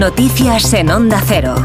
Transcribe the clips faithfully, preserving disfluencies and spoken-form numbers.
Noticias en Onda Cero.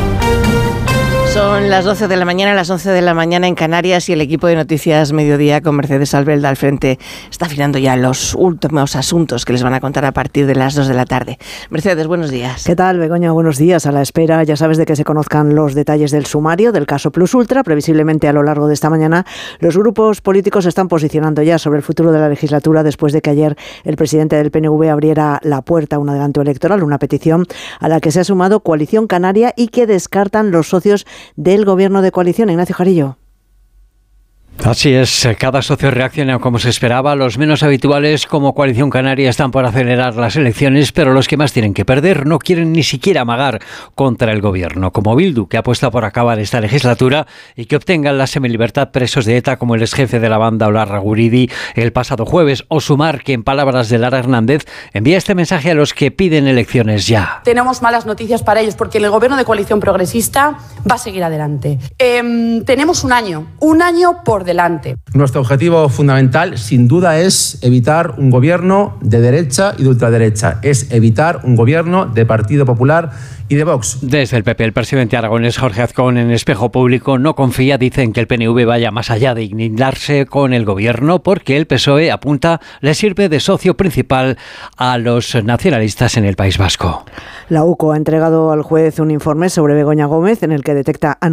Son las doce de la mañana, las once de la mañana en Canarias, y el equipo de Noticias Mediodía con Mercedes Albelda al frente está afinando ya los últimos asuntos que les van a contar a partir de las dos de la tarde. Mercedes, buenos días. ¿Qué tal, Begoña? Buenos días. A la espera, ya sabes, de que se conozcan los detalles del sumario del caso Plus Ultra. Previsiblemente a lo largo de esta mañana los grupos políticos se están posicionando ya sobre el futuro de la legislatura después de que ayer el presidente del P N V abriera la puerta a un adelanto electoral, una petición a la que se ha sumado Coalición Canaria y que descartan los socios del gobierno de coalición. Ignacio Jarillo. Así es, cada socio reacciona como se esperaba. Los menos habituales, como Coalición Canaria, están por acelerar las elecciones, pero los que más tienen que perder no quieren ni siquiera amagar contra el gobierno, como Bildu, que apuesta por acabar esta legislatura y que obtengan la semilibertad presos de ETA como el exjefe de la banda Olarra Guridi el pasado jueves, o Sumar, que en palabras de Lara Hernández envía este mensaje a los que piden elecciones ya. Tenemos malas noticias para ellos porque el gobierno de coalición progresista va a seguir adelante. Eh, tenemos un año, un año por delante. Nuestro objetivo fundamental, sin duda, es evitar un gobierno de derecha y de ultraderecha. Es evitar un gobierno de Partido Popular y de Vox. Desde el P P, el presidente aragonés Jorge Azcón, en Espejo Público, no confía, dicen, que el P N V vaya más allá de indignarse con el gobierno, porque el P S O E, apunta, le sirve de socio principal a los nacionalistas en el País Vasco. La U C O ha entregado al juez un informe sobre Begoña Gómez en el que detecta